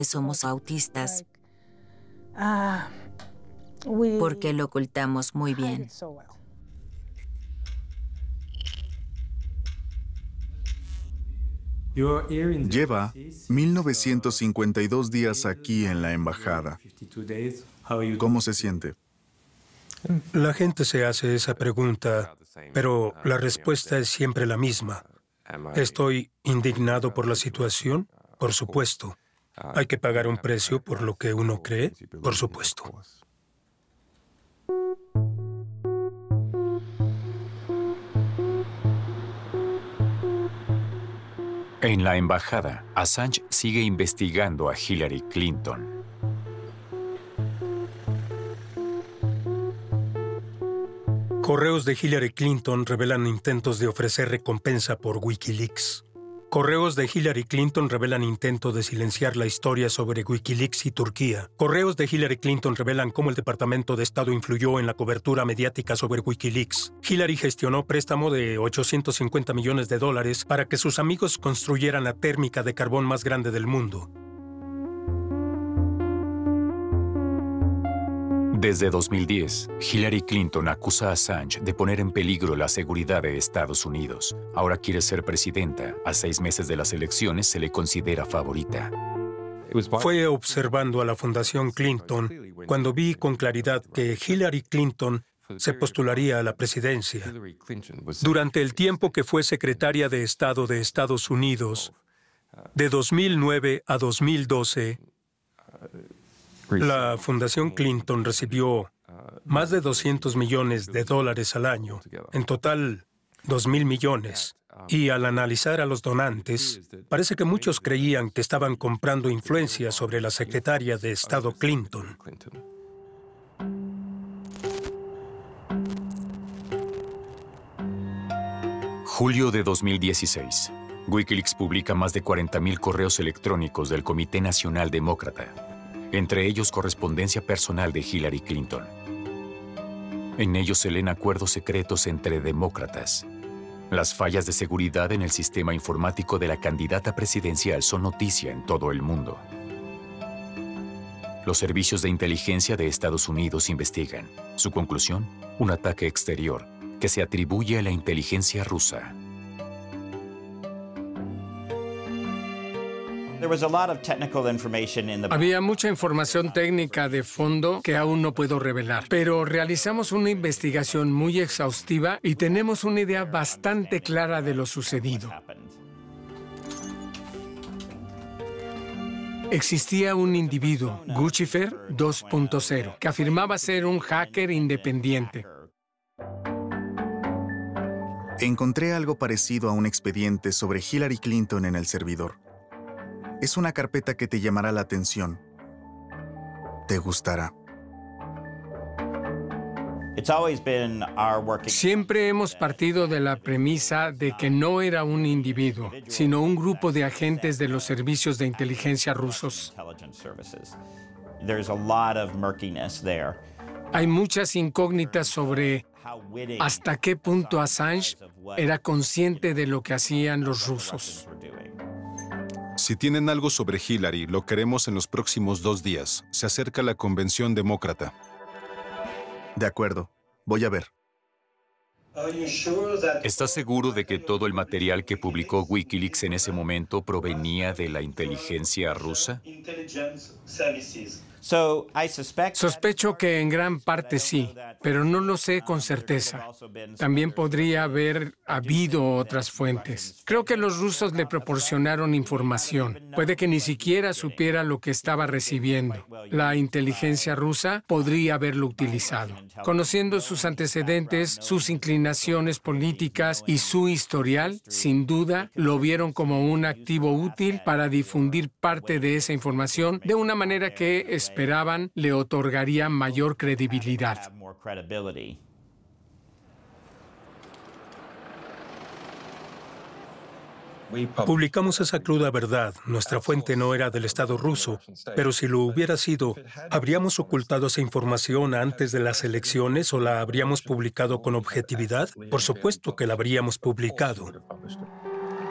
somos autistas Porque porque lo ocultamos muy bien. Lleva 1952 días aquí en la embajada. ¿Cómo se siente? La gente se hace esa pregunta, pero la respuesta es siempre la misma. ¿Estoy indignado por la situación? Por supuesto. ¿Hay que pagar un precio por lo que uno cree? Por supuesto. En la embajada, Assange sigue investigando a Hillary Clinton. Correos de Hillary Clinton revelan intentos de ofrecer recompensa por Wikileaks. Correos de Hillary Clinton revelan intento de silenciar la historia sobre Wikileaks y Turquía. Correos de Hillary Clinton revelan cómo el Departamento de Estado influyó en la cobertura mediática sobre Wikileaks. Hillary gestionó préstamo de $850 millones para que sus amigos construyeran la térmica de carbón más grande del mundo. Desde 2010, Hillary Clinton acusa a Assange de poner en peligro la seguridad de Estados Unidos. Ahora quiere ser presidenta. A 6 meses de las elecciones se le considera favorita. Fue observando a la Fundación Clinton cuando vi con claridad que Hillary Clinton se postularía a la presidencia. Durante el tiempo que fue secretaria de Estado de Estados Unidos, de 2009 a 2012, la Fundación Clinton recibió más de $200 millones al año, en total 2,000 millones. Y al analizar a los donantes, parece que muchos creían que estaban comprando influencia sobre la secretaria de Estado Clinton. Julio de 2016. Wikileaks publica más de 40,000 correos electrónicos del Comité Nacional Demócrata, entre ellos correspondencia personal de Hillary Clinton. En ellos se leen acuerdos secretos entre demócratas. Las fallas de seguridad en el sistema informático de la candidata presidencial son noticia en todo el mundo. Los servicios de inteligencia de Estados Unidos investigan. Su conclusión, un ataque exterior que se atribuye a la inteligencia rusa. Había mucha información técnica de fondo que aún no puedo revelar, pero realizamos una investigación muy exhaustiva y tenemos una idea bastante clara de lo sucedido. Existía un individuo, Guccifer 2.0, que afirmaba ser un hacker independiente. Encontré algo parecido a un expediente sobre Hillary Clinton en el servidor. Es una carpeta que te llamará la atención. Te gustará. Siempre hemos partido de la premisa de que no era un individuo, sino un grupo de agentes de los servicios de inteligencia rusos. Hay muchas incógnitas sobre hasta qué punto Assange era consciente de lo que hacían los rusos. Si tienen algo sobre Hillary, lo queremos en los próximos 2 días. Se acerca la convención demócrata. De acuerdo. Voy a ver. ¿Estás seguro de que todo el material que publicó Wikileaks en ese momento provenía de la inteligencia rusa? Sospecho que en gran parte sí, pero no lo sé con certeza. También podría haber habido otras fuentes. Creo que los rusos le proporcionaron información. Puede que ni siquiera supiera lo que estaba recibiendo. La inteligencia rusa podría haberlo utilizado. Conociendo sus antecedentes, sus inclinaciones políticas y su historial, sin duda, lo vieron como un activo útil para difundir parte de esa información de una manera que esperaban le otorgaría mayor credibilidad. Publicamos esa cruda verdad. Nuestra fuente no era del Estado ruso, pero si lo hubiera sido, ¿habríamos ocultado esa información antes de las elecciones o la habríamos publicado con objetividad? Por supuesto que la habríamos publicado.